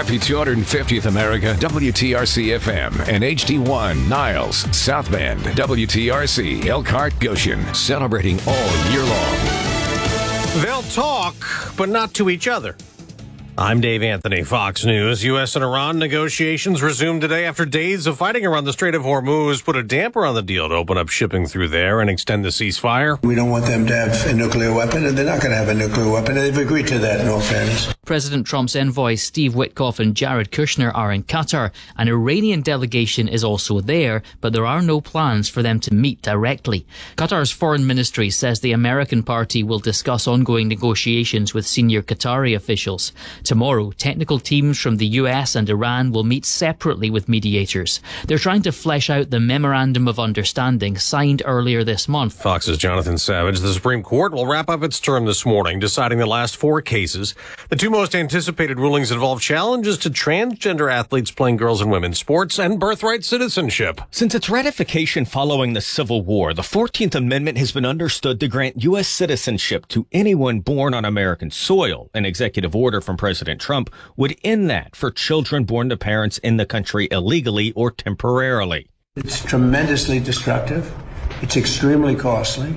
Happy 250th America, WTRC FM and HD1, Niles, South Bend, WTRC, Elkhart, Goshen, celebrating all year long. They'll talk, but not to each other. I'm Dave Anthony, Fox News. U.S. and Iran negotiations resumed today after days of fighting around the Strait of Hormuz put a damper on the deal to open up shipping through there and extend the ceasefire. We don't want them to have a nuclear weapon, and they're not going to have a nuclear weapon. They've agreed to that, in all fairness. President Trump's envoys Steve Witkoff and Jared Kushner are in Qatar. An Iranian delegation is also there, but there are no plans for them to meet directly. Qatar's foreign ministry says the American party will discuss ongoing negotiations with senior Qatari officials. Tomorrow, technical teams from the US and Iran will meet separately with mediators. They're trying to flesh out the Memorandum of Understanding signed earlier this month. Fox's Jonathan Savage. The Supreme Court will wrap up its term this morning, deciding the last 4 cases. The 2 most anticipated rulings involve challenges to transgender athletes playing girls and women's sports and birthright citizenship. Since its ratification following the Civil War, the 14th Amendment has been understood to grant U.S. citizenship to anyone born on American soil. An executive order from President Trump would end that for children born to parents in the country illegally or temporarily. It's tremendously destructive. It's extremely costly.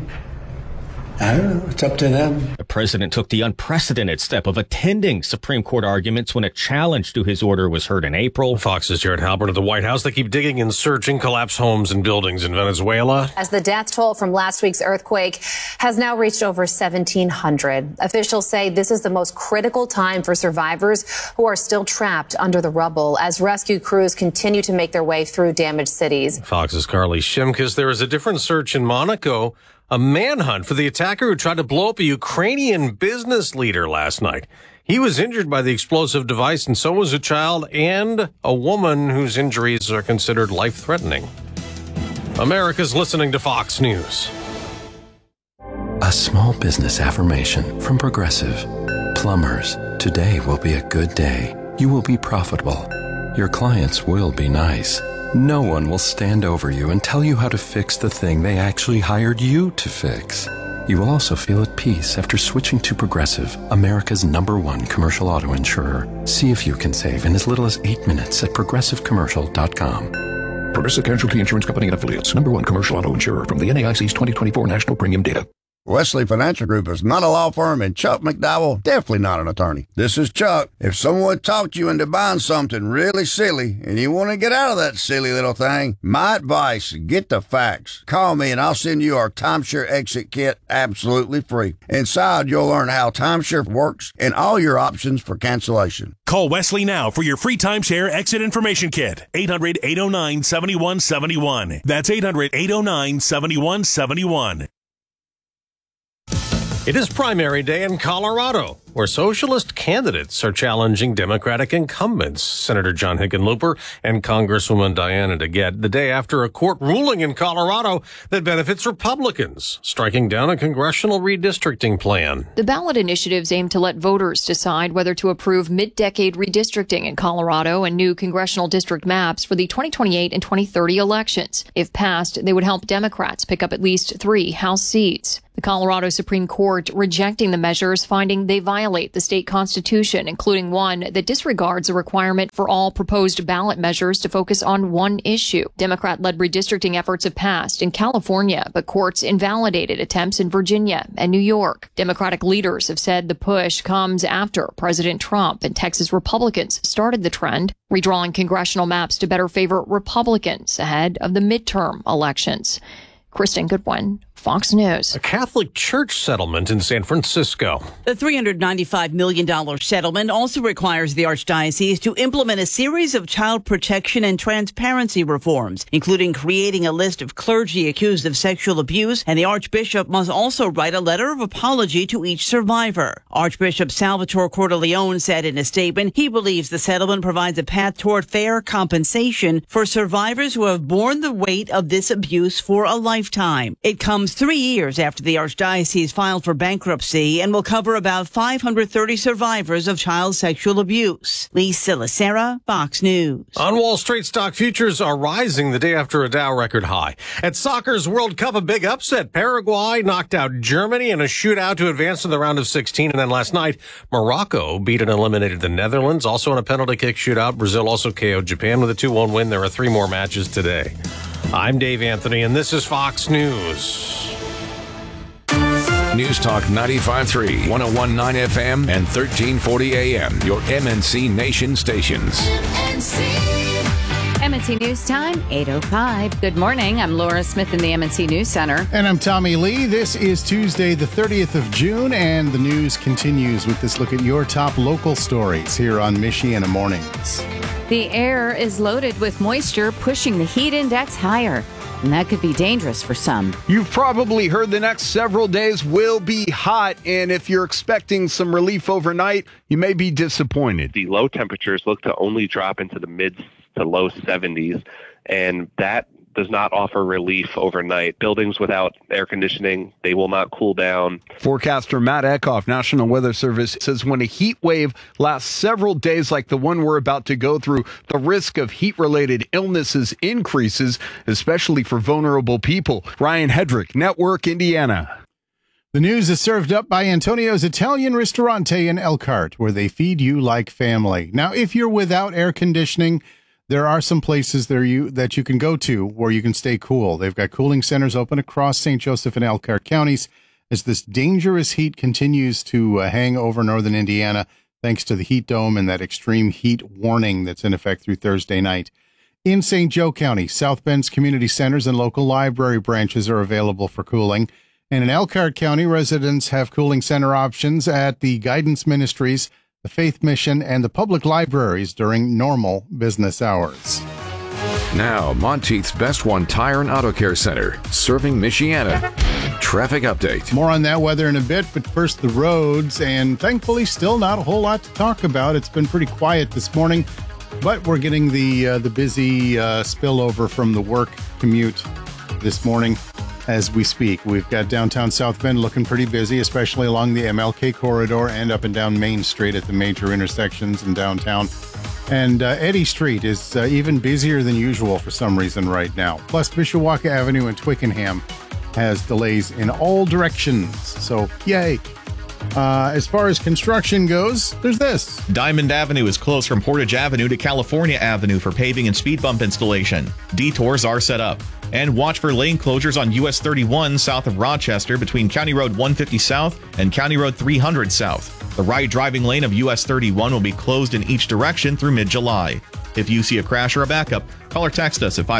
I don't know. It's up to them. The president took the unprecedented step of attending Supreme Court arguments when a challenge to his order was heard in April. Fox's Jared Halpern at the White House. They keep digging and searching collapsed homes and buildings in Venezuela. As the death toll from last week's earthquake has now reached over 1,700. Officials say this is the most critical time for survivors who are still trapped under the rubble as rescue crews continue to make their way through damaged cities. Fox's Carly Shimkus. There is a different search in Monaco. A manhunt for the attacker who tried to blow up a Ukrainian business leader last night. He was injured by the explosive device, and so was a child and a woman whose injuries are considered life-threatening. America's listening to Fox News. A small business affirmation from Progressive. Plumbers, today will be a good day. You will be profitable. Your clients will be nice. No one will stand over you and tell you how to fix the thing they actually hired you to fix. You will also feel at peace after switching to Progressive, America's #1 commercial auto insurer. See if you can save in as little as 8 minutes at progressivecommercial.com. Progressive Casualty Insurance Company and Affiliates, #1 commercial auto insurer from the NAIC's 2024 National Premium Data. Wesley Financial Group is not a law firm, and Chuck McDowell, definitely not an attorney. This is Chuck. If someone talked you into buying something really silly and you want to get out of that silly little thing, my advice, get the facts. Call me and I'll send you our timeshare exit kit absolutely free. Inside, you'll learn how timeshare works and all your options for cancellation. Call Wesley now for your free timeshare exit information kit. 800-809-7171. That's 800-809-7171. It is primary day in Colorado, where socialist candidates are challenging Democratic incumbents, Senator John Hickenlooper and Congresswoman Diana DeGette, the day after a court ruling in Colorado that benefits Republicans, striking down a congressional redistricting plan. The ballot initiatives aim to let voters decide whether to approve mid-decade redistricting in Colorado and new congressional district maps for the 2028 and 2030 elections. If passed, they would help Democrats pick up at least 3 House seats. The Colorado Supreme Court rejecting the measures, finding they violate the state constitution, including one that disregards a requirement for all proposed ballot measures to focus on one issue. Democrat-led redistricting efforts have passed in California, but courts invalidated attempts in Virginia and New York. Democratic leaders have said the push comes after President Trump and Texas Republicans started the trend, redrawing congressional maps to better favor Republicans ahead of the midterm elections. Kristen Goodwin, Fox News. A Catholic church settlement in San Francisco. The $395 million settlement also requires the Archdiocese to implement a series of child protection and transparency reforms, including creating a list of clergy accused of sexual abuse, and the Archbishop must also write a letter of apology to each survivor. Archbishop Salvatore Cordileone said in a statement he believes the settlement provides a path toward fair compensation for survivors who have borne the weight of this abuse for a lifetime. It comes 3 years after the Archdiocese filed for bankruptcy and will cover about 530 survivors of child sexual abuse. Lisa Lacera, Fox News. On Wall Street, stock futures are rising the day after a Dow record high. At soccer's World Cup, a big upset. Paraguay knocked out Germany in a shootout to advance to the round of 16. And then last night, Morocco beat and eliminated the Netherlands. Also in a penalty kick shootout, Brazil also KO'd Japan with a 2-1 win. There are 3 more matches today. I'm Dave Anthony, and this is Fox News. News Talk 95.3, 101.9 FM, and 1340 AM, your MNC Nation stations. MNC News Time, 8:05. Good morning. I'm Laura Smith in the MNC News Center. And I'm Tommy Lee. This is Tuesday, the 30th of June, and the news continues with this look at your top local stories here on Michiana Mornings. The air is loaded with moisture, pushing the heat index higher. And that could be dangerous for some. You've probably heard the next several days will be hot, and if you're expecting some relief overnight, you may be disappointed. The low temperatures look to only drop into the mid to low 70s, and that does not offer relief overnight. Buildings without air conditioning, they will not cool down. Forecaster Matt Eckhoff, National Weather Service, says when a heat wave lasts several days like the one we're about to go through, the risk of heat-related illnesses increases, especially for vulnerable people. Ryan Hedrick, Network Indiana. The news is served up by Antonio's Italian Ristorante in Elkhart, where they feed you like family. Now, if you're without air conditioning, there are some places there that you can go to where you can stay cool. They've got cooling centers open across St. Joseph and Elkhart counties as this dangerous heat continues to hang over northern Indiana, thanks to the heat dome and that extreme heat warning that's in effect through Thursday night. In St. Joe County, South Bend's community centers and local library branches are available for cooling. And in Elkhart County, residents have cooling center options at the Guidance Ministries, the Faith Mission, and the public libraries during normal business hours. Now, Monteith's Best One Tire and Auto Care Center, serving Michiana. Traffic update. More on that weather in a bit, but first the roads, and thankfully still not a whole lot to talk about. It's been pretty quiet this morning, but we're getting the busy spillover from the work commute this morning. As we speak, we've got downtown South Bend looking pretty busy, especially along the MLK corridor and up and down Main Street at the major intersections in downtown. And Eddy Street is even busier than usual for some reason right now. Plus, Mishawaka Avenue and Twickenham has delays in all directions. So, yay. As far as construction goes, there's this. Diamond Avenue is closed from Portage Avenue to California Avenue for paving and speed bump installation. Detours are set up. And watch for lane closures on US 31 south of Rochester between County Road 150 South and County Road 300 South. The right driving lane of US 31 will be closed in each direction through mid-July. If you see a crash or a backup, call or text us at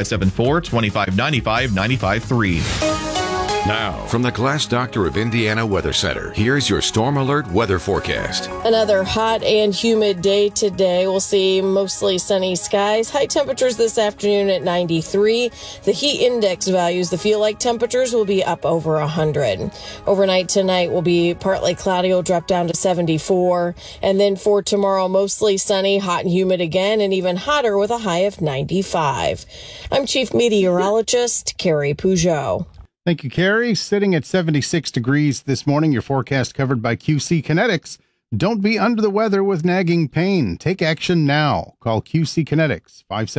574-2595-953. Now, from the Glass Doctor of Indiana Weather Center, here's your Storm Alert weather forecast. Another hot and humid day today. We'll see mostly sunny skies. High temperatures this afternoon at 93. The heat index values, the feel-like temperatures, will be up over 100. Overnight tonight will be partly cloudy. Will drop down to 74. And then for tomorrow, mostly sunny, hot and humid again, and even hotter with a high of 95. I'm Chief Meteorologist Carrie Peugeot. Thank you, Carrie. Sitting at 76 degrees this morning, your forecast covered by QC Kinetics. Don't be under the weather with nagging pain. Take action now. Call QC Kinetics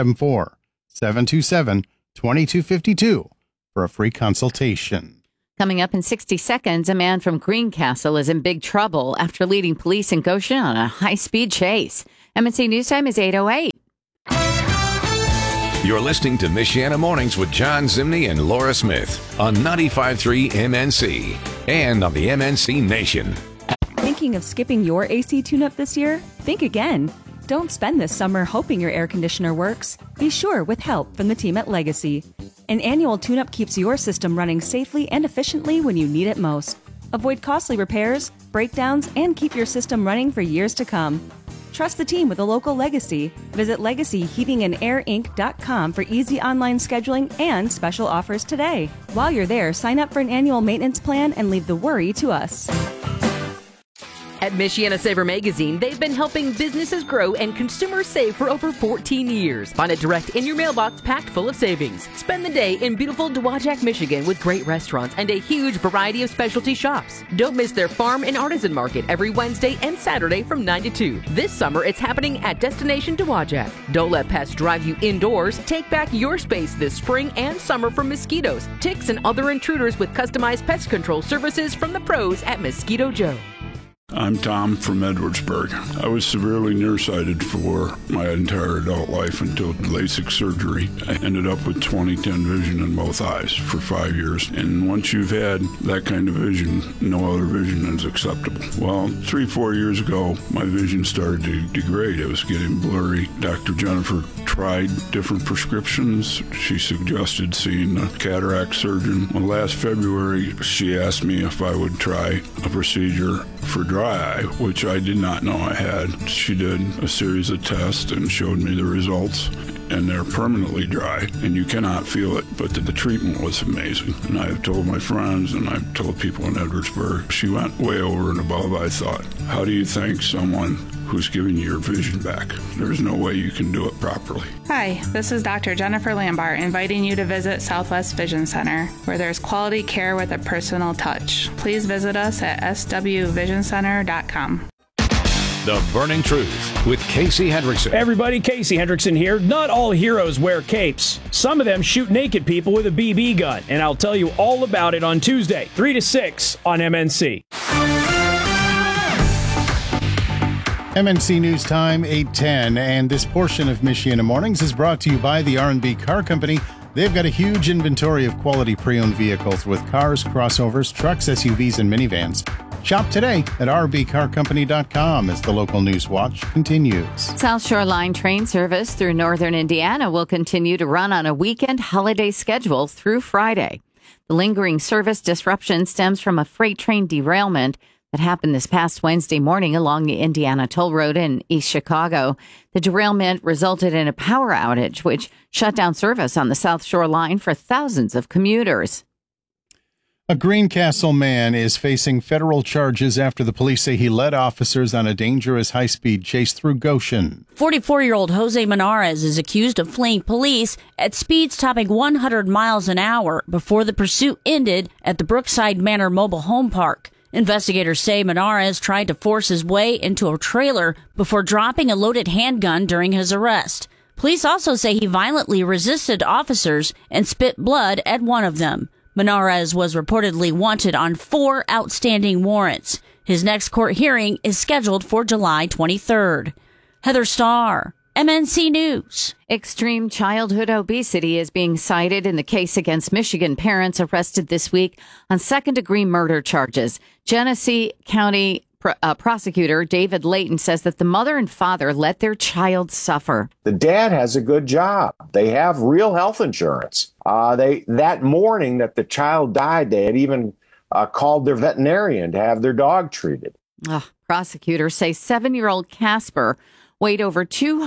574-727-2252 for a free consultation. Coming up in 60 seconds, a man from Greencastle is in big trouble after leading police in Goshen on a high-speed chase. MNC News Time is 8:08. You're listening to Michiana Mornings with John Zimney and Laura Smith on 95.3 MNC and on the MNC Nation. Thinking of skipping your AC tune-up this year? Think again. Don't spend this summer hoping your air conditioner works. Be sure with help from the team at Legacy. An annual tune-up keeps your system running safely and efficiently when you need it most. Avoid costly repairs, breakdowns, and keep your system running for years to come. Trust the team with a local Legacy. Visit LegacyHeatingandAirInc.com for easy online scheduling and special offers today. While you're there, sign up for an annual maintenance plan and leave the worry to us. At Michiana Saver Magazine, they've been helping businesses grow and consumers save for over 14 years. Find it direct in your mailbox packed full of savings. Spend the day in beautiful Dowagiac, Michigan with great restaurants and a huge variety of specialty shops. Don't miss their farm and artisan market every Wednesday and Saturday from 9 to 2. This summer, it's happening at Destination Dowagiac. Don't let pests drive you indoors. Take back your space this spring and summer from mosquitoes, ticks, and other intruders with customized pest control services from the pros at Mosquito Joe. I'm Tom from Edwardsburg. I was severely nearsighted for my entire adult life until LASIK surgery. I ended up with 20/10 vision in both eyes for 5 years. And once you've had that kind of vision, no other vision is acceptable. Well, 3-4 years ago, my vision started to degrade. It was getting blurry. Dr. Jennifer tried different prescriptions. She suggested seeing a cataract surgeon. Well, last February, she asked me if I would try a procedure for dry eye, which I did not know I had. She did a series of tests and showed me the results, and they're permanently dry, and you cannot feel it, but the treatment was amazing. And I've told my friends, and I've told people in Edwardsburg, she went way over and above, I thought. How do you thank someone who's giving you your vision back? There's no way you can do it properly. Hi, this is Dr. Jennifer Lambart inviting you to visit Southwest Vision Center, where there's quality care with a personal touch. Please visit us at swvisioncenter.com. The Burning Truth with Casey Hendrickson. Everybody, Casey Hendrickson here. Not all heroes wear capes. Some of them shoot naked people with a BB gun, and I'll tell you all about it on Tuesday, 3 to 6 on MNC. MNC News Time, 8:10, and this portion of Michiana Mornings is brought to you by the R&B Car Company. They've got a huge inventory of quality pre-owned vehicles with cars, crossovers, trucks, SUVs, and minivans. Shop today at rbcarcompany.com as the local news watch continues. South Shore Line train service through northern Indiana will continue to run on a weekend holiday schedule through Friday. The lingering service disruption stems from a freight train derailment that happened this past Wednesday morning along the Indiana Toll Road in East Chicago. The derailment resulted in a power outage, which shut down service on the South Shore Line for thousands of commuters. A Greencastle man is facing federal charges after the police say he led officers on a dangerous high-speed chase through Goshen. 44-year-old Jose Menares is accused of fleeing police at speeds topping 100 miles an hour before the pursuit ended at the Brookside Manor Mobile Home Park. Investigators say Menares tried to force his way into a trailer before dropping a loaded handgun during his arrest. Police also say he violently resisted officers and spit blood at one of them. Menares was reportedly wanted on 4 outstanding warrants. His next court hearing is scheduled for July 23rd. Heather Starr, MNC News. Extreme childhood obesity is being cited in the case against Michigan parents arrested this week on second-degree murder charges. Genesee County prosecutor David Layton says that the mother and father let their child suffer. The dad has a good job. They have real health insurance. That morning that the child died, they had even called their veterinarian to have their dog treated. Prosecutors say 7-year-old Casper weighed over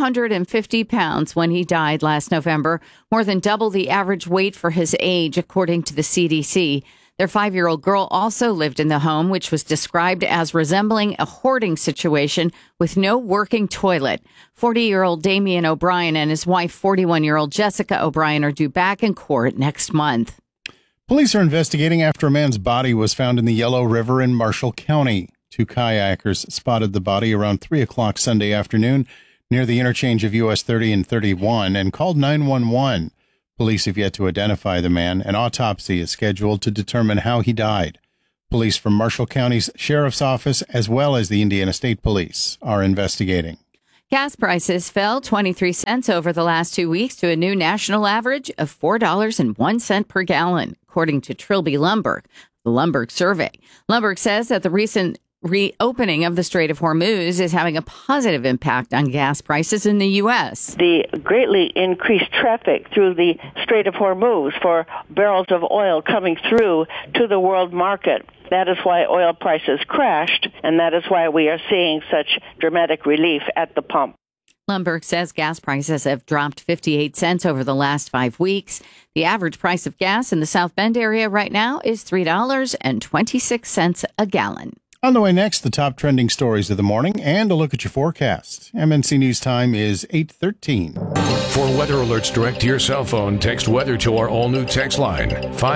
250 pounds when he died last November, more than double the average weight for his age, according to the CDC. Their 5-year-old girl also lived in the home, which was described as resembling a hoarding situation with no working toilet. 40-year-old Damian O'Brien and his wife, 41-year-old Jessica O'Brien, are due back in court next month. Police are investigating after a man's body was found in the Yellow River in Marshall County. 2 kayakers spotted the body around 3 o'clock Sunday afternoon near the interchange of US 30 and 31 and called 911. Police have yet to identify the man. An autopsy is scheduled to determine how he died. Police from Marshall County's Sheriff's Office, as well as the Indiana State Police, are investigating. Gas prices fell 23 cents over the last 2 weeks to a new national average of $4.01 per gallon, according to Trilby Lumberg, the Lumberg survey. Lumberg says that the recent reopening of the Strait of Hormuz is having a positive impact on gas prices in the U.S. The greatly increased traffic through the Strait of Hormuz for barrels of oil coming through to the world market. That is why oil prices crashed, and that is why we are seeing such dramatic relief at the pump. Lumberg says gas prices have dropped 58 cents over the last 5 weeks. The average price of gas in the South Bend area right now is $3.26 a gallon. On the way next, the top trending stories of the morning and a look at your forecast. MNC News Time is 8:13. For weather alerts direct to your cell phone, text weather to our all-new text line,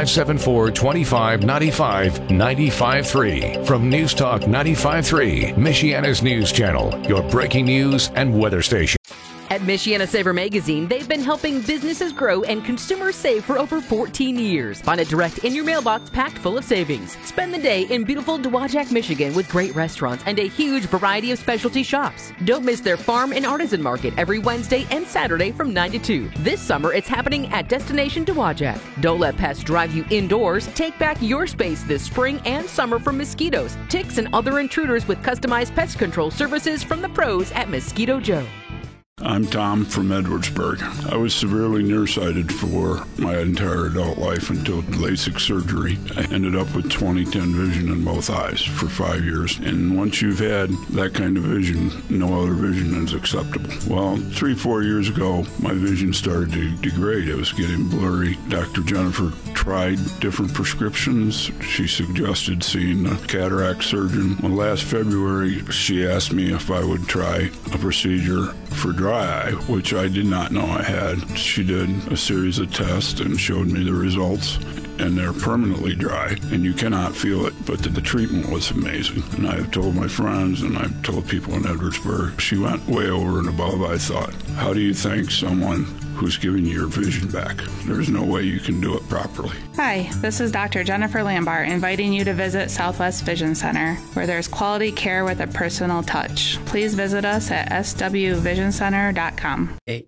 574-2595-95.3. From News Talk 95.3, Michiana's news channel, your breaking news and weather station. At Michiana Saver Magazine, they've been helping businesses grow and consumers save for over 14 years. Find it direct in your mailbox packed full of savings. Spend the day in beautiful Dowagiac, Michigan with great restaurants and a huge variety of specialty shops. Don't miss their farm and artisan market every Wednesday and Saturday from 9 to 2. This summer, it's happening at Destination Dowagiac. Don't let pests drive you indoors. Take back your space this spring and summer from mosquitoes, ticks, and other intruders with customized pest control services from the pros at Mosquito Joe. I'm Tom from Edwardsburg. I was severely nearsighted for my entire adult life until LASIK surgery. I ended up with 20/10 vision in both eyes for 5 years. And once you've had that kind of vision, no other vision is acceptable. Well, 3-4 years ago, my vision started to degrade. It was getting blurry. Dr. Jennifer tried different prescriptions. She suggested seeing a cataract surgeon. Well, last February, she asked me if I would try a procedure for dry eye, which I did not know I had. She did a series of tests and showed me the results, and they're permanently dry, and you cannot feel it, but the treatment was amazing. And I've told my friends, and I've told people in Edwardsburg, she went way over and above, I thought. How do you thank someone who's giving you your vision back? There's no way you can do it properly. Hi, this is Dr. Jennifer Lambar inviting you to visit Southwest Vision Center, where there's quality care with a personal touch. Please visit us at swvisioncenter.com.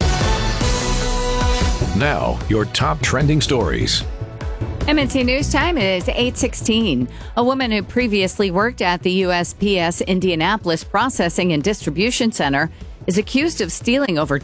Now, your top trending stories. MNC News Time is 8:16. A woman who previously worked at the USPS Indianapolis Processing and Distribution Center is accused of stealing over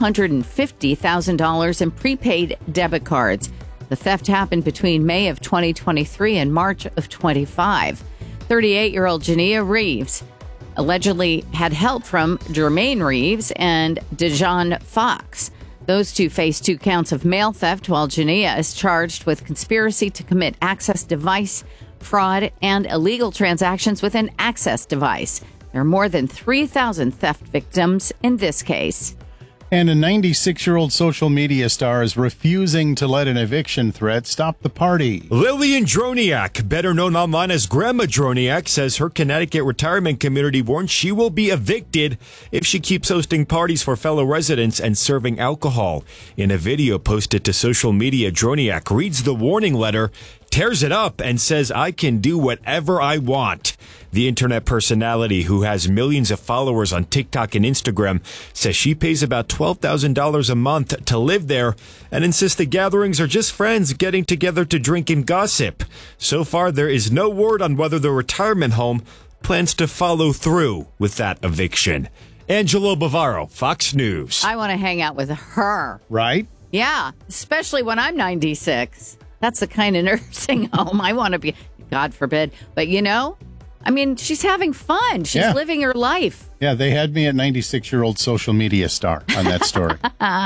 $250,000 in prepaid debit cards. The theft happened between May of 2023 and March of 25. 38-year-old Jania Reeves allegedly had help from Jermaine Reeves and Dejan Fox. Those two face 2 counts of mail theft, while Jania is charged with conspiracy to commit access device fraud and illegal transactions with an access device. There are more than 3,000 theft victims in this case. And a 96-year-old social media star is refusing to let an eviction threat stop the party. Lillian Droniak, better known online as Grandma Droniak, says her Connecticut retirement community warns she will be evicted if she keeps hosting parties for fellow residents and serving alcohol. In a video posted to social media, Droniak reads the warning letter, tears it up, and says, "I can do whatever I want." The internet personality, who has millions of followers on TikTok and Instagram, says she pays about $12,000 a month to live there and insists the gatherings are just friends getting together to drink and gossip. So far, there is no word on whether the retirement home plans to follow through with that eviction. Angelo Bavaro, Fox News. I want to hang out with her. Right? Yeah, especially when I'm 96. That's the kind of nursing home I want to be. God forbid. But you know, I mean, she's having fun. She's living her life. Yeah, they had me at 96-year-old social media star on that story.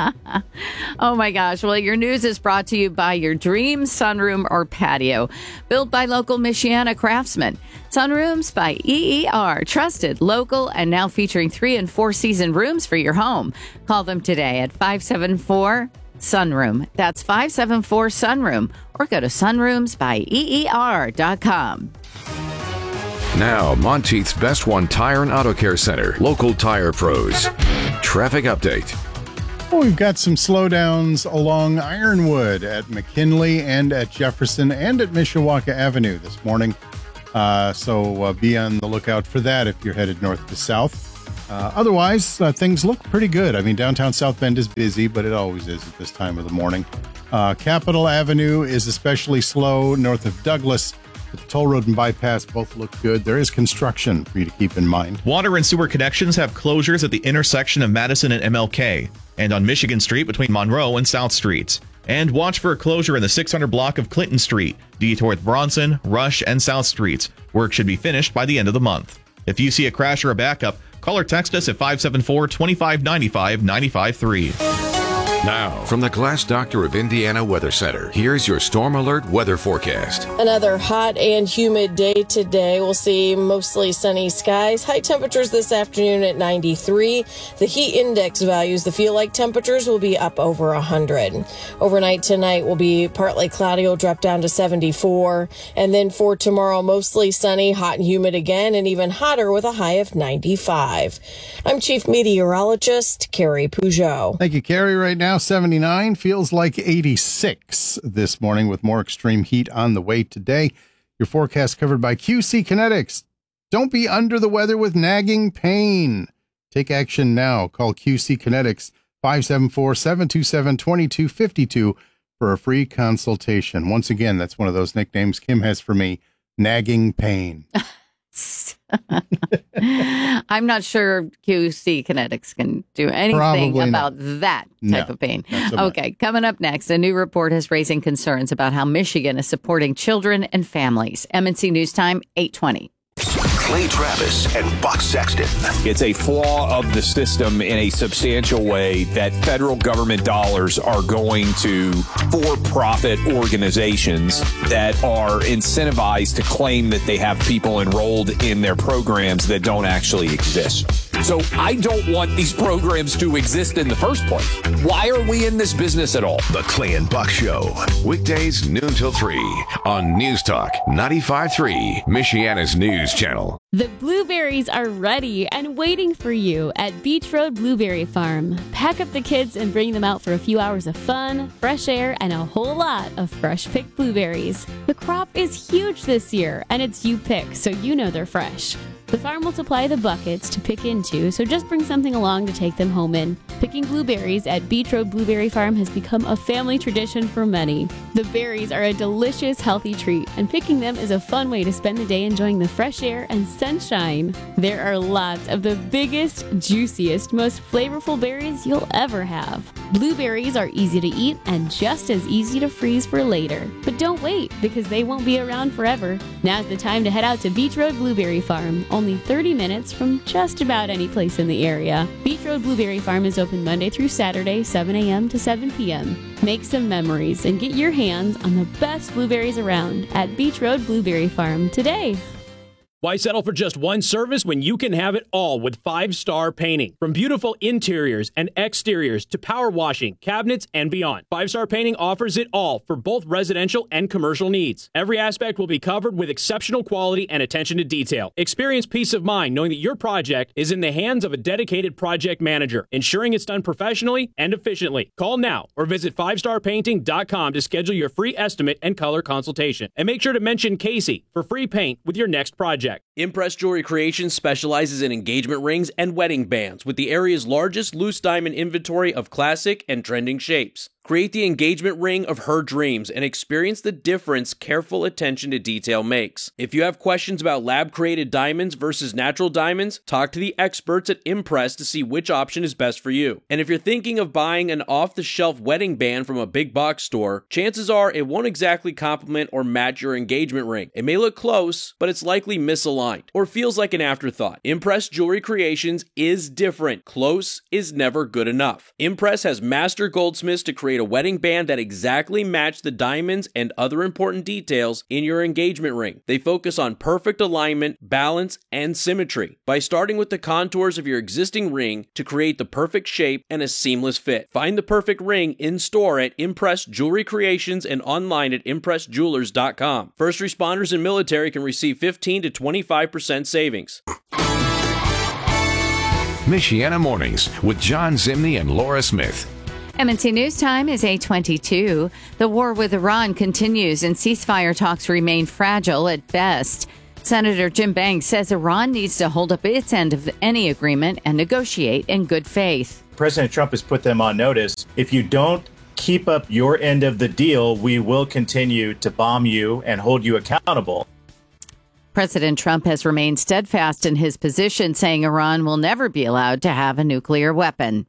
Oh, my gosh. Well, your news is brought to you by your dream sunroom or patio. Built by local Michiana craftsmen. Sunrooms by EER. Trusted, local, and now featuring 3- and 4-season rooms for your home. Call them today at 574-SUNROOM. That's 574-SUNROOM. Or go to sunroomsbyeer.com. Now, Monteith's Best One Tire and Auto Care Center. Local tire pros. Traffic update. Well, we've got some slowdowns along Ironwood at McKinley and at Jefferson and at Mishawaka Avenue this morning. So be on the lookout for that if you're headed north to south. Otherwise, things look pretty good. I mean, downtown South Bend is busy, but it always is at this time of the morning. Capitol Avenue is especially slow north of Douglas. The toll road and bypass both look good. There is construction for you to keep in mind. Water and sewer connections have closures at the intersection of Madison and MLK, and on Michigan Street between Monroe and South Streets. And watch for a closure in the 600 block of Clinton Street, detour with Bronson, Rush, and South Streets. Work should be finished by the end of the month. If you see a crash or a backup, call or text us at 574-2595-953. Now, from the Glass Doctor of Indiana Weather Center, here's your Storm Alert weather forecast. Another hot and humid day today. We'll see mostly sunny skies. High temperatures this afternoon at 93. The heat index values, the feel-like temperatures, will be up over 100. Overnight tonight will be partly cloudy. Will drop down to 74. And then for tomorrow, mostly sunny, hot and humid again, and even hotter with a high of 95. I'm Chief Meteorologist Carrie Peugeot. Thank you, Carrie. Right now, 79 feels like 86 this morning with more extreme heat on the way today. Your forecast covered by QC Kinetics. Don't be under the weather with nagging pain. Take action now. Call QC Kinetics 574-727-2252 for a free consultation. Once again, that's one of those nicknames Kim has for me, nagging pain. I'm not sure QC Kinetics can do anything about that type of pain. Okay, coming up next, a new report is raising concerns about how Michigan is supporting children and families. MNC News Time, 8:20. Clay Travis and Buck Sexton. It's a flaw of the system in a substantial way that federal government dollars are going to for-profit organizations that are incentivized to claim that they have people enrolled in their programs that don't actually exist. So I don't want these programs to exist in the first place. Why are we in this business at all? The Clay and Buck Show. Weekdays noon till 3 on News Talk 95.3, Michiana's news channel. The blueberries are ready and waiting for you at Beach Road Blueberry Farm. Pack up the kids and bring them out for a few hours of fun, fresh air, and a whole lot of fresh-picked blueberries. The crop is huge this year, and it's you pick, so you know they're fresh. The farm will supply the buckets to pick into, so just bring something along to take them home in. Picking blueberries at Beach Road Blueberry Farm has become a family tradition for many. The berries are a delicious, healthy treat, and picking them is a fun way to spend the day enjoying the fresh air and sunshine. There are lots of the biggest, juiciest, most flavorful berries you'll ever have. Blueberries are easy to eat and just as easy to freeze for later. But don't wait, because they won't be around forever. Now's the time to head out to Beach Road Blueberry Farm, only 30 minutes from just about any place in the area. Beach Road Blueberry Farm is open Monday through Saturday, 7 a.m. to 7 p.m. Make some memories and get your hands on the best blueberries around at Beach Road Blueberry Farm today. Why settle for just one service when you can have it all with 5 Star Painting? From beautiful interiors and exteriors to power washing, cabinets, and beyond, 5 Star Painting offers it all for both residential and commercial needs. Every aspect will be covered with exceptional quality and attention to detail. Experience peace of mind knowing that your project is in the hands of a dedicated project manager, ensuring it's done professionally and efficiently. Call now or visit 5starpainting.com to schedule your free estimate and color consultation. And make sure to mention Casey for free paint with your next project. Impress Jewelry Creations specializes in engagement rings and wedding bands with the area's largest loose diamond inventory of classic and trending shapes. Create the engagement ring of her dreams and experience the difference careful attention to detail makes. If you have questions about lab-created diamonds versus natural diamonds, talk to the experts at Impress to see which option is best for you. And if you're thinking of buying an off-the-shelf wedding band from a big box store, chances are it won't exactly complement or match your engagement ring. It may look close, but it's likely misaligned or feels like an afterthought. Impress Jewelry Creations is different. Close is never good enough. Impress has master goldsmiths to create a wedding band that exactly match the diamonds and other important details in your engagement ring. They focus on perfect alignment, balance, and symmetry by starting with the contours of your existing ring to create the perfect shape and a seamless fit. Find the perfect ring in store at Impress Jewelry Creations and online at impressjewelers.com. First responders and military can receive 15 to 25% savings. Michiana Mornings with John Zimney and Laura Smith. MNC News Time is 8:22. The war with Iran continues and ceasefire talks remain fragile at best. Senator Jim Banks says Iran needs to hold up its end of any agreement and negotiate in good faith. President Trump has put them on notice. If you don't keep up your end of the deal, we will continue to bomb you and hold you accountable. President Trump has remained steadfast in his position, saying Iran will never be allowed to have a nuclear weapon.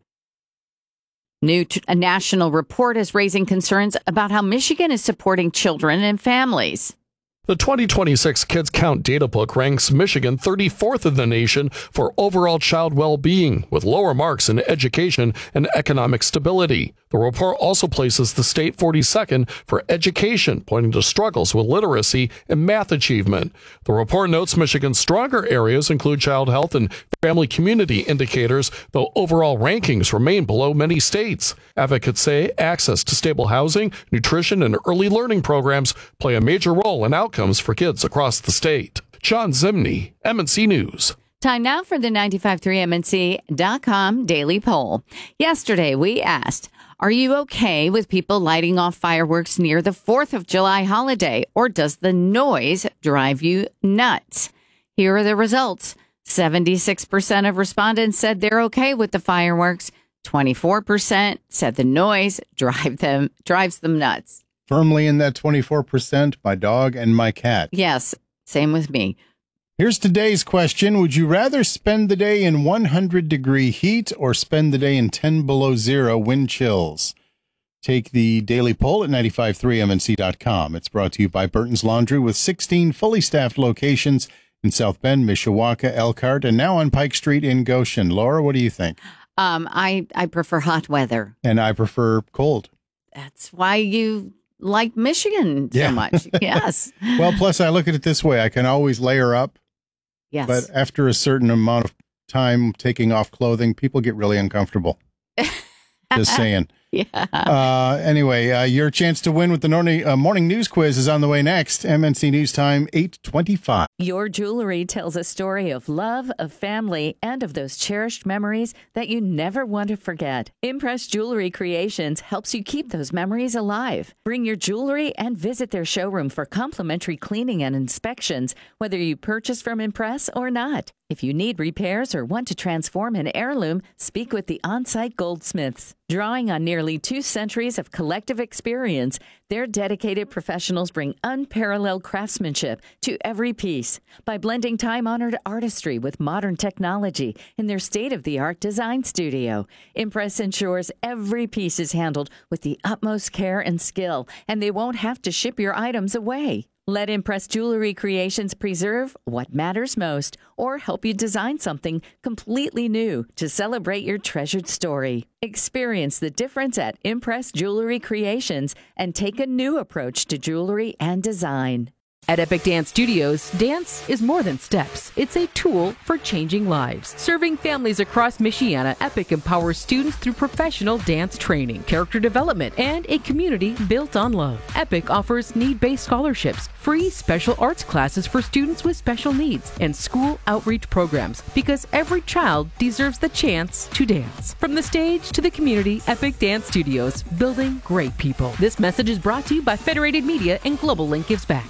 A national report is raising concerns about how Michigan is supporting children and families. The 2026 Kids Count Data Book ranks Michigan 34th in the nation for overall child well-being, with lower marks in education and economic stability. The report also places the state 42nd for education, pointing to struggles with literacy and math achievement. The report notes Michigan's stronger areas include child health and family community indicators, though overall rankings remain below many states. Advocates say access to stable housing, nutrition, and early learning programs play a major role in outcomes for kids across the state. John Zimney, MNC News. Time now for the 953MNC.com daily poll. Yesterday, we asked, are you okay with people lighting off fireworks near the 4th of July holiday, or does the noise drive you nuts? Here are the results. 76% of respondents said they're okay with the fireworks. 24% said the noise drives them nuts. Firmly in that 24%, my dog and my cat. Yes, same with me. Here's today's question. Would you rather spend the day in 100-degree heat or spend the day in 10 below zero wind chills? Take the daily poll at 953mnc.com. It's brought to you by Burton's Laundry with 16 fully staffed locations in South Bend, Mishawaka, Elkhart, and now on Pike Street in Goshen. Laura, what do you think? I prefer hot weather. And I prefer cold. That's why you like Michigan so much. Yes. Well, plus I look at it this way. I can always layer up. Yes. But after a certain amount of time taking off clothing, people get really uncomfortable. Just saying. Yeah. Anyway, your chance to win with the morning news quiz is on the way next. MNC News Time, 8:25. Your jewelry tells a story of love, of family, and of those cherished memories that you never want to forget. Impress Jewelry Creations helps you keep those memories alive. Bring your jewelry and visit their showroom for complimentary cleaning and inspections, whether you purchase from Impress or not. If you need repairs or want to transform an heirloom, speak with the on-site goldsmiths. Drawing on nearly 2 centuries of collective experience, their dedicated professionals bring unparalleled craftsmanship to every piece by blending time-honored artistry with modern technology in their state-of-the-art design studio. Impress ensures every piece is handled with the utmost care and skill, and they won't have to ship your items away. Let Impress Jewelry Creations preserve what matters most or help you design something completely new to celebrate your treasured story. Experience the difference at Impress Jewelry Creations and take a new approach to jewelry and design. At Epic Dance Studios, dance is more than steps. It's a tool for changing lives. Serving families across Michiana, Epic empowers students through professional dance training, character development, and a community built on love. Epic offers need-based scholarships, free special arts classes for students with special needs, and school outreach programs, because every child deserves the chance to dance. From the stage to the community, Epic Dance Studios, building great people. This message is brought to you by Federated Media and Global Link Gives Back.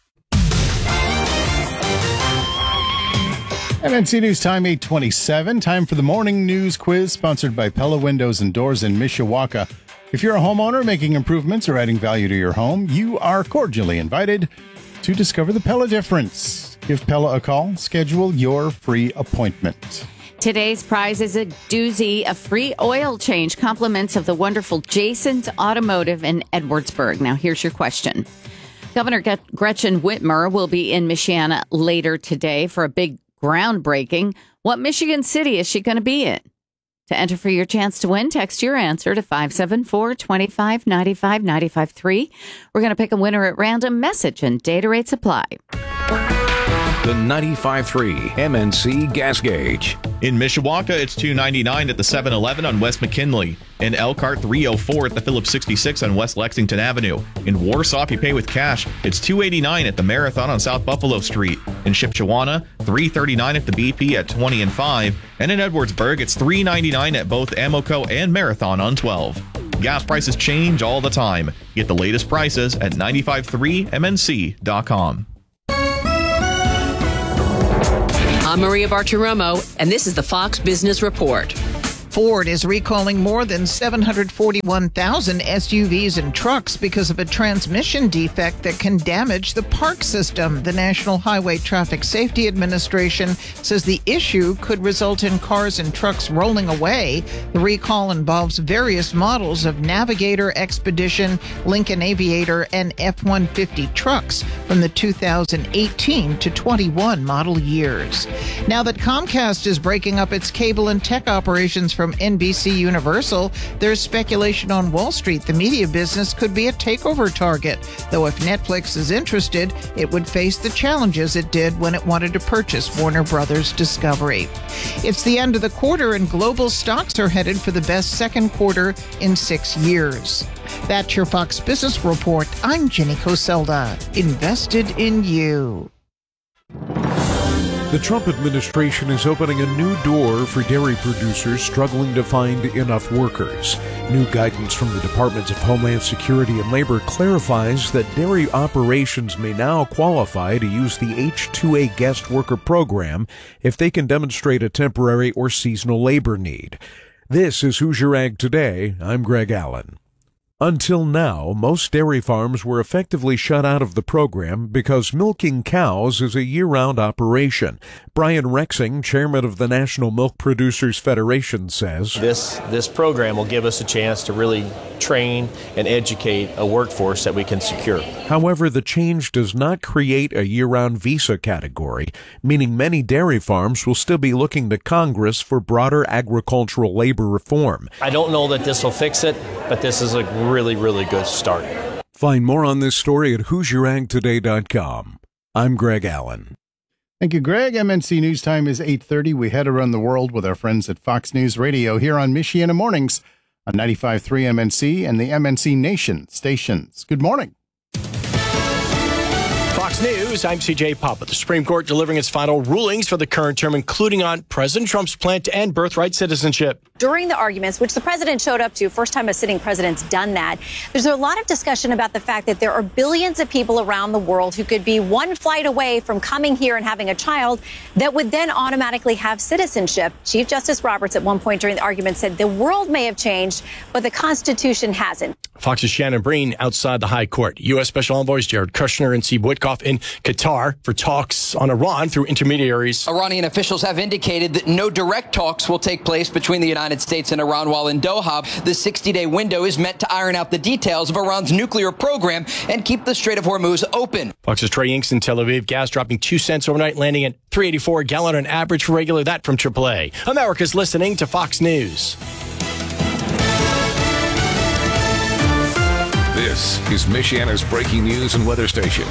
MNC News Time, 8:27. Time for the morning news quiz, sponsored by Pella Windows and Doors in Mishawaka. If you're a homeowner making improvements or adding value to your home, you are cordially invited to discover the Pella difference. Give Pella a call. Schedule your free appointment. Today's prize is a doozy, a free oil change, compliments of the wonderful Jason's Automotive in Edwardsburg. Now, here's your question. Governor Gretchen Whitmer will be in Michiana later today for a big groundbreaking. What Michigan city is she going to be in? To enter for your chance to win, text your answer to 574-2595, 953. We're going to pick a winner at random. Message and data rates apply. The 95.3 MNC Gas Gauge. In Mishawaka, it's $2.99 at the 7-Eleven on West McKinley. In Elkhart, $3.04 at the Phillips 66 on West Lexington Avenue. In Warsaw, if you pay with cash, it's $2.89 at the Marathon on South Buffalo Street. In Shipshewana, $3.39 at the BP at 20 and 5. And in Edwardsburg, it's $3.99 at both Amoco and Marathon on 12. Gas prices change all the time. Get the latest prices at 953mnc.com. I'm Maria Bartiromo, and this is the Fox Business Report. Ford is recalling more than 741,000 SUVs and trucks because of a transmission defect that can damage the park system. The National Highway Traffic Safety Administration says the issue could result in cars and trucks rolling away. The recall involves various models of Navigator, Expedition, Lincoln Aviator, and F-150 trucks from the 2018 to 21 model years. Now that Comcast is breaking up its cable and tech operations from NBC Universal, there's speculation on Wall Street the media business could be a takeover target. Though if Netflix is interested, it would face the challenges it did when it wanted to purchase Warner Brothers Discovery. It's the end of the quarter and global stocks are headed for the best second quarter in 6 years. That's your Fox Business Report. I'm Jenny Coselda. Invested in you. The Trump administration is opening a new door for dairy producers struggling to find enough workers. New guidance from the Departments of Homeland Security and Labor clarifies that dairy operations may now qualify to use the H-2A guest worker program if they can demonstrate a temporary or seasonal labor need. This is Hoosier Ag Today. I'm Greg Allen. Until now, most dairy farms were effectively shut out of the program because milking cows is a year-round operation. Brian Rexing, chairman of the National Milk Producers Federation, says, This program will give us a chance to really train and educate a workforce that we can secure. However, the change does not create a year-round visa category, meaning many dairy farms will still be looking to Congress for broader agricultural labor reform. I don't know that this will fix it, but this is a really, really good start. Find more on this story at HoosierAgToday.com. I'm Greg Allen. Thank you, Greg. MNC News Time is 8:30. We head around the world with our friends at Fox News Radio here on Michiana Mornings on 95.3 MNC and the MNC Nation stations. Good morning. Fox News, I'm CJ Papa. The Supreme Court delivering its final rulings for the current term, including on President Trump's plan to end birthright citizenship. During the arguments, which the president showed up to, first time a sitting president's done that, there's a lot of discussion about the fact that there are billions of people around the world who could be one flight away from coming here and having a child that would then automatically have citizenship. Chief Justice Roberts at one point during the argument said the world may have changed, but the Constitution hasn't. Fox's Shannon Breen outside the High Court. U.S. Special Envoys Jared Kushner and Steve Witkoff in Qatar for talks on Iran through intermediaries. Iranian officials have indicated that no direct talks will take place between the United States and Iran while in Doha. The 60-day window is meant to iron out the details of Iran's nuclear program and keep the Strait of Hormuz open. Fox's Trey Inks in Tel Aviv. Gas dropping 2 cents overnight, landing at $3.84 a gallon on average for regular. That from AAA. America's listening to Fox News. This is Michiana's breaking news and weather station.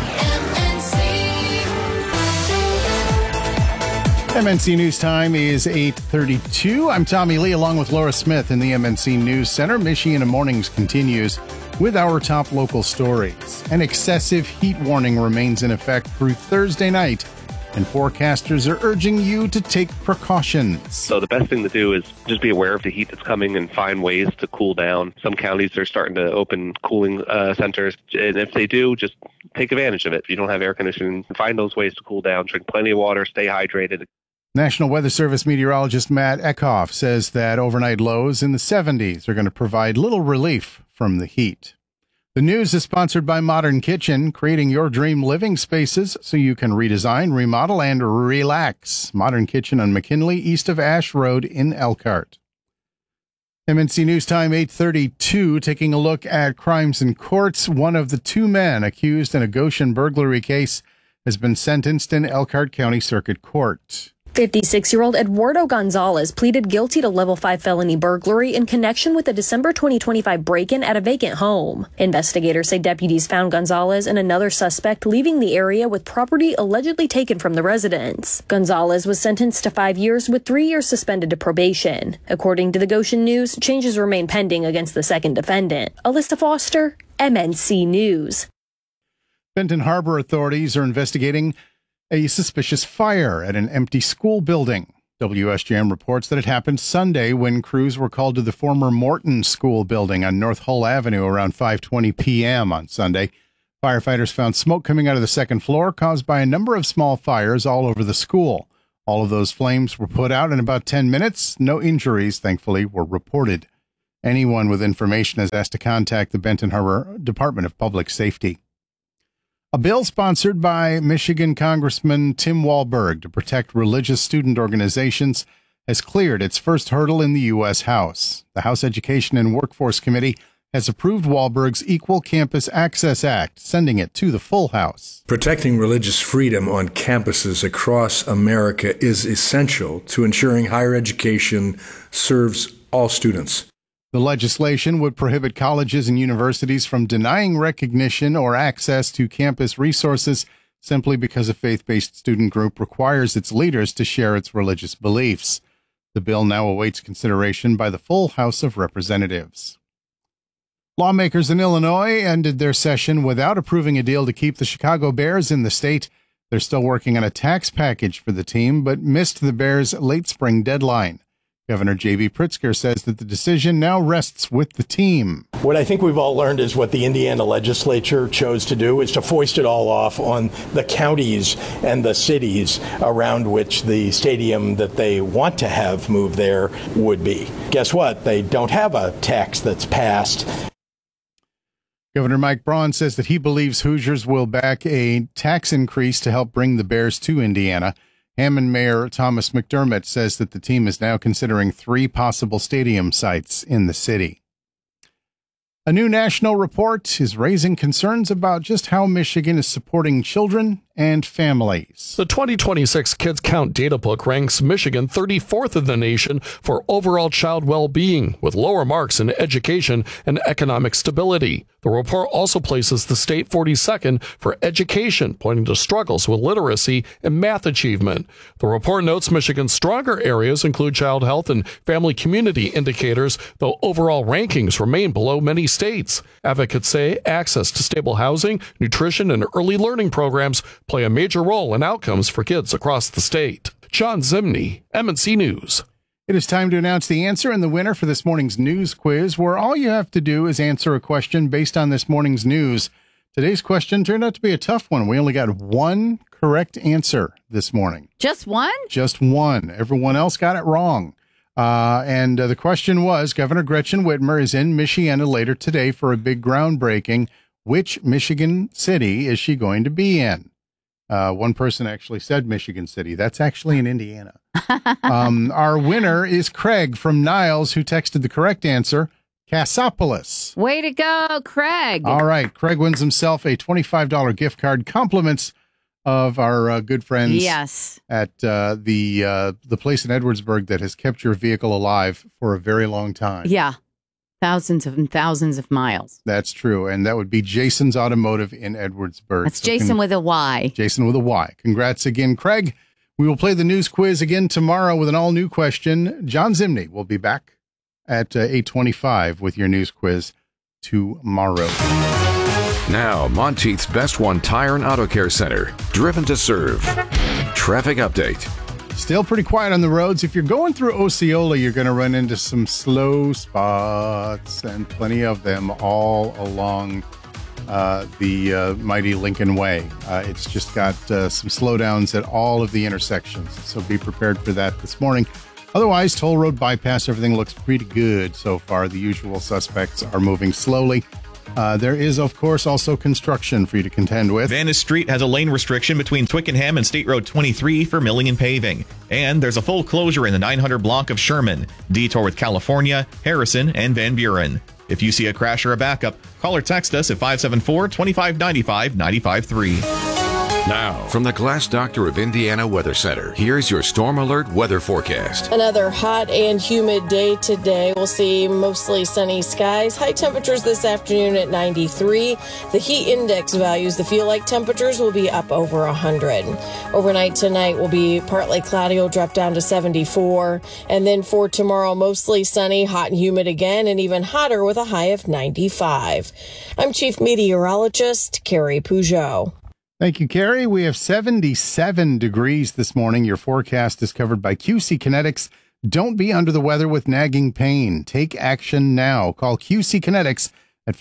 MNC News Time is 8:32. I'm Tommy Lee along with Laura Smith in the MNC News Center. Michiana Mornings continues with our top local stories. An excessive heat warning remains in effect through Thursday night, and forecasters are urging you to take precautions. So the best thing to do is just be aware of the heat that's coming and find ways to cool down. Some counties are starting to open cooling centers, and if they do, just take advantage of it. If you don't have air conditioning, find those ways to cool down. Drink plenty of water, stay hydrated. National Weather Service meteorologist Matt Eckhoff says that overnight lows in the 70s are going to provide little relief from the heat. The news is sponsored by Modern Kitchen, creating your dream living spaces so you can redesign, remodel, and relax. Modern Kitchen on McKinley, east of Ash Road in Elkhart. MNC News Time 8:32, taking a look at crimes in courts. One of the 2 men accused in a Goshen burglary case has been sentenced in Elkhart County Circuit Court. 56-year-old Eduardo Gonzalez pleaded guilty to level 5 felony burglary in connection with the December 2025 break-in at a vacant home. Investigators say deputies found Gonzalez and another suspect leaving the area with property allegedly taken from the residence. Gonzalez was sentenced to 5 years with 3 years suspended to probation. According to the Goshen News, changes remain pending against the second defendant. Alyssa Foster, MNC News. Benton Harbor authorities are investigating a suspicious fire at an empty school building. WSJM reports that it happened Sunday when crews were called to the former Morton School building on North Hull Avenue around 5:20 p.m. on Sunday. Firefighters found smoke coming out of the second floor caused by a number of small fires all over the school. All of those flames were put out in about 10 minutes. No injuries, thankfully, were reported. Anyone with information is asked to contact the Benton Harbor Department of Public Safety. A bill sponsored by Michigan Congressman Tim Walberg to protect religious student organizations has cleared its first hurdle in the U.S. House. The House Education and Workforce Committee has approved Walberg's Equal Campus Access Act, sending it to the full House. Protecting religious freedom on campuses across America is essential to ensuring higher education serves all students. The legislation would prohibit colleges and universities from denying recognition or access to campus resources simply because a faith-based student group requires its leaders to share its religious beliefs. The bill now awaits consideration by the full House of Representatives. Lawmakers in Illinois ended their session without approving a deal to keep the Chicago Bears in the state. They're still working on a tax package for the team, but missed the Bears' late spring deadline. Governor J.B. Pritzker says that the decision now rests with the team. What I think we've all learned is what the Indiana legislature chose to do is to foist it all off on the counties and the cities around which the stadium that they want to have moved there would be. Guess what? They don't have a tax that's passed. Governor Mike Braun says that he believes Hoosiers will back a tax increase to help bring the Bears to Indiana. Hammond Mayor Thomas McDermott says that the team is now considering 3 possible stadium sites in the city. A new national report is raising concerns about just how Michigan is supporting children and families. The 2026 Kids Count Data Book ranks Michigan 34th in the nation for overall child well-being, with lower marks in education and economic stability. The report also places the state 42nd for education, pointing to struggles with literacy and math achievement. The report notes Michigan's stronger areas include child health and family community indicators, though overall rankings remain below many states. Advocates say access to stable housing, nutrition, and early learning programs play a major role in outcomes for kids across the state. John Zimney, MNC News. It is time to announce the answer and the winner for this morning's news quiz, where all you have to do is answer a question based on this morning's news. Today's question turned out to be a tough one. We only got one correct answer this morning. Just one? Just one. Everyone else got it wrong. And the question was, Governor Gretchen Whitmer is in Michiana later today for a big groundbreaking. Which Michigan city is she going to be in? One person actually said Michigan City. That's actually in Indiana. Our winner is Craig from Niles, who texted the correct answer, Cassopolis. Way to go, Craig. All right. Craig wins himself a $25 gift card. Compliments of our good friends at the place in Edwardsburg that has kept your vehicle alive for a very long time. Yeah. Thousands and thousands of miles. That's true. And that would be Jason's Automotive in Edwardsburg. That's Jason with a Y. Jason with a Y. Congrats again, Craig. We will play the news quiz again tomorrow with an all-new question. John Zimney will be back at 8:25 with your news quiz tomorrow. Now, Monteith's Best One Tire and Auto Care Center. Driven to serve. Traffic update. Still pretty quiet on the roads. If you're going through Osceola, you're going to run into some slow spots, and plenty of them all along the mighty Lincoln Way. It's just got some slowdowns at all of the intersections, so be prepared for that this morning. Otherwise, toll road bypass, everything looks pretty good so far. The usual suspects are moving slowly. There is, of course, also construction for you to contend with. Vanis Street has a lane restriction between Twickenham and State Road 23 for milling and paving. And there's a full closure in the 900 block of Sherman, detour with California, Harrison, and Van Buren. If you see a crash or a backup, call or text us at 574-2595-953. Now, from the Glass Doctor of Indiana Weather Center, here's your Storm Alert weather forecast. Another hot and humid day today. We'll see mostly sunny skies. High temperatures this afternoon at 93. The heat index values, the feel-like temperatures, will be up over 100. Overnight tonight will be partly cloudy. Will drop down to 74. And then for tomorrow, mostly sunny, hot and humid again, and even hotter with a high of 95. I'm Chief Meteorologist Carrie Peugeot. Thank you, Carrie. We have 77 degrees this morning. Your forecast is covered by QC Kinetics. Don't be under the weather with nagging pain. Take action now. Call QC Kinetics at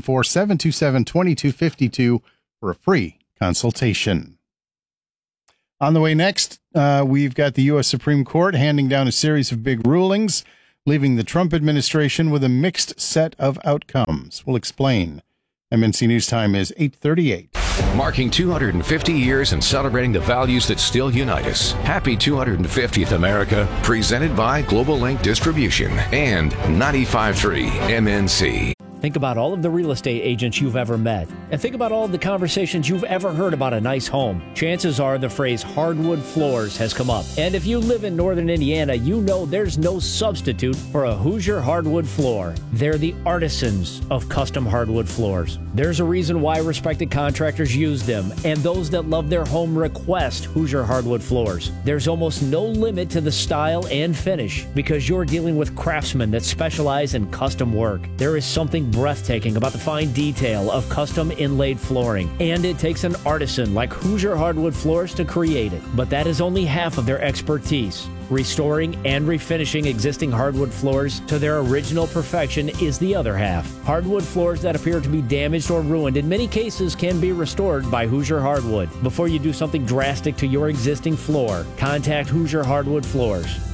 574-727-2252 for a free consultation. On the way next, we've got the U.S. Supreme Court handing down a series of big rulings, leaving the Trump administration with a mixed set of outcomes. We'll explain. MNC News Time is 8:38. Marking 250 years and celebrating the values that still unite us. Happy 250th America, presented by Global Link Distribution and 95.3 MNC. Think about all of the real estate agents you've ever met, and think about all of the conversations you've ever heard about a nice home. Chances are the phrase hardwood floors has come up. And if you live in northern Indiana, you know there's no substitute for a Hoosier hardwood floor. They're the artisans of custom hardwood floors. There's a reason why respected contractors use them, and those that love their home request Hoosier hardwood floors. There's almost no limit to the style and finish because you're dealing with craftsmen that specialize in custom work. There is something breathtaking about the fine detail of custom inlaid flooring, and it takes an artisan like Hoosier Hardwood Floors to create it. But that is only half of their expertise. Restoring and refinishing existing hardwood floors to their original perfection is the other half. Hardwood floors that appear to be damaged or ruined in many cases can be restored by Hoosier Hardwood. Before you do something drastic to your existing floor, contact Hoosier Hardwood Floors.